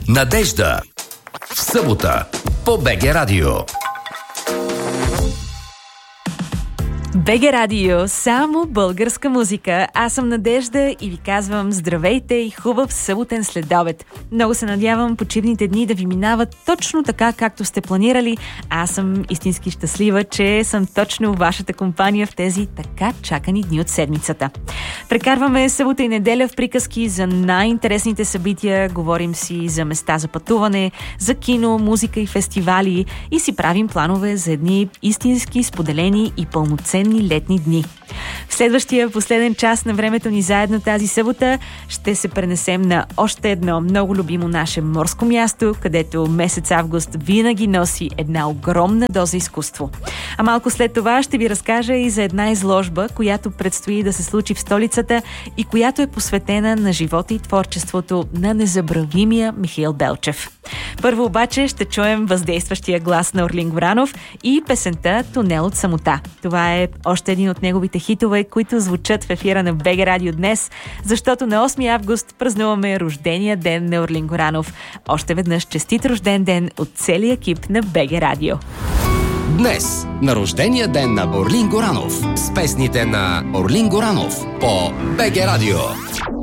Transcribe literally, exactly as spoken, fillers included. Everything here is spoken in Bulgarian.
Надежда. В събота по БГ Радио. БГ Радио, само българска музика. Аз съм Надежда и ви казвам здравейте и хубав съботен следобед. Много се надявам почивните дни да ви минават точно така, както сте планирали. Аз съм истински щастлива, че съм точно в вашата компания в тези така чакани дни от седмицата. Прекарваме събота и неделя в приказки за най-интересните събития, говорим си за места за пътуване, за кино, музика и фестивали и си правим планове за едни истински споделени и пълноценни летни дни. В следващия последен час на времето ни заедно тази събота ще се пренесем на още едно много любимо наше морско място, където месец август винаги носи една огромна доза изкуство. А малко след това ще ви разкажа и за една изложба, която предстои да се случи в столицата и която е посветена на живота и творчеството на незабравимия Михаил Белчев. Първо обаче ще чуем въздействащия глас на Орлин Горанов и песента "Тунел от самота". Това е още един от неговите хитове, които звучат в ефира на БГ Радио днес, защото на осми август празнуваме рождения ден на Орлин Горанов. Още веднъж честит рожден ден от целия екип на БГ Радио. Днес на рождения ден на Орлин Горанов с песните на Орлин Горанов по БГ Радио.